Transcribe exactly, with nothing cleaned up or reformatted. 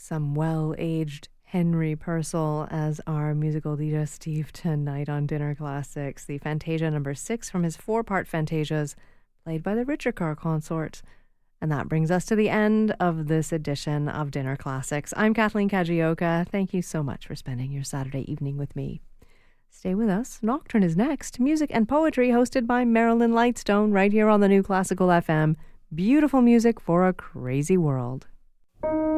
some well-aged Henry Purcell as our musical D J Steve tonight on Dinner Classics. The Fantasia number six from his four-part Fantasias, played by the Ritchie-Carr Consort. And that brings us to the end of this edition of Dinner Classics. I'm Kathleen Kajioka. Thank you so much for spending your Saturday evening with me. Stay with us. Nocturne is next. Music and poetry hosted by Marilyn Lightstone right here on the New Classical F M. Beautiful music for a crazy world.